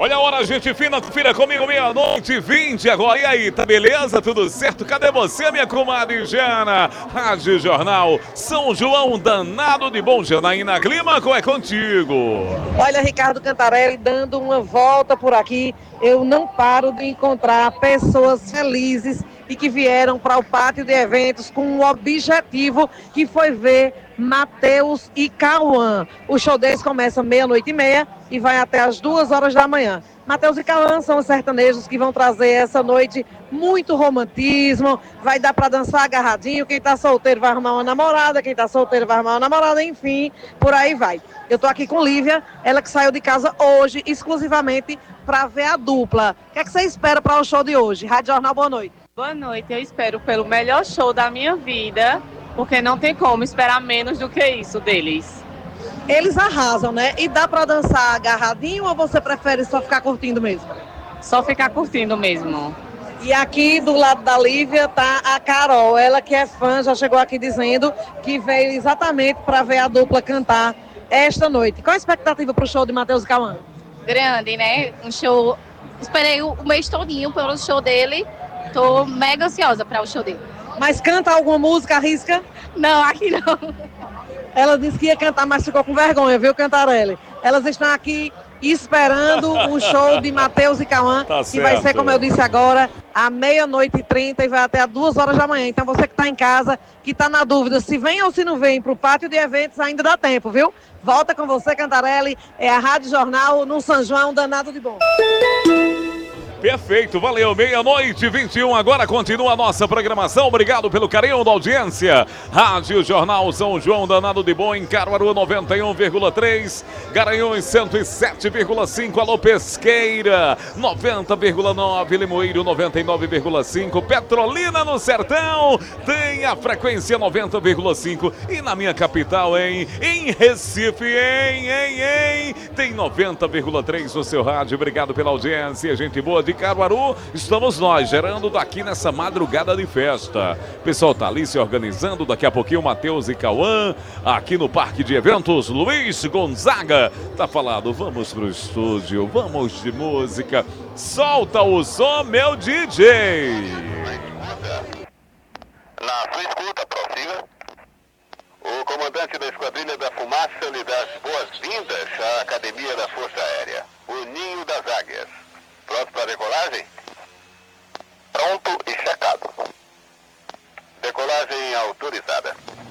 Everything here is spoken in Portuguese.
Olha a hora, gente fina, confira comigo, 00:20 agora. E aí, tá beleza? Tudo certo? Cadê você, minha comadre Jana? Rádio Jornal São João, danado de bom. Janaína Clímaco, é contigo. Olha, Ricardo Cantarelli, dando uma volta por aqui, eu não paro de encontrar pessoas felizes e que vieram para o pátio de eventos com um objetivo que foi ver Matheus e Cauã. O show deles começa 00:30 e vai até as 2 horas da manhã. Matheus e Cauã são os sertanejos que vão trazer essa noite muito romantismo, vai dar para dançar agarradinho, quem tá solteiro vai arrumar uma namorada, quem tá solteiro vai arrumar uma namorada, enfim, por aí vai. Eu tô aqui com Lívia, ela que saiu de casa hoje exclusivamente para ver a dupla. O que é que você espera para o show de hoje? Rádio Jornal, boa noite. Boa noite, eu espero pelo melhor show da minha vida, porque não tem como esperar menos do que isso deles. Eles arrasam, né? E dá para dançar agarradinho ou você prefere só ficar curtindo mesmo? Só ficar curtindo mesmo. E aqui do lado da Lívia tá a Carol, ela que é fã, já chegou aqui dizendo que veio exatamente para ver a dupla cantar esta noite. Qual a expectativa para o show de Matheus e Cauã? Grande, né? Um show. Esperei o mês todinho pelo show dele. Tô mega ansiosa para o show dele. Mas canta alguma música, arrisca? Não, aqui não. Ela disse que ia cantar, mas ficou com vergonha, viu, Cantarelli? Elas estão aqui esperando o show de Matheus e Cauã, Tá que vai ser, como eu disse agora, à 00:30 e vai até às 2 horas da manhã. Então você que está em casa, que está na dúvida se vem ou se não vem para o pátio de eventos, ainda dá tempo, viu? Volta com você, Cantarelli, é a Rádio Jornal no São João, danado de bom. Perfeito, valeu, 00:21, agora continua a nossa programação, obrigado pelo carinho da audiência. Rádio Jornal São João, danado de bom, em Caruaru 91,3, Garanhuns 107,5, alô Pesqueira 90,9, Limoeiro 99,5, Petrolina no Sertão tem a frequência 90,5 e na minha capital, em Recife, tem 90,3 no seu rádio, obrigado pela audiência, gente boa de Caruaru, estamos nós gerando daqui nessa madrugada de festa. O pessoal tá ali se organizando, daqui a pouquinho Matheus e Cauã, aqui no Parque de Eventos, Luiz Gonzaga tá falando, vamos pro estúdio, vamos de música, solta o som, meu DJ. Na sua escuta, prossiga. O comandante da Esquadrilha da Fumaça lhe dá as boas-vindas à Academia da Força Aérea, o Ninho das Águias. Pronto para decolagem? Pronto e checado. Decolagem autorizada.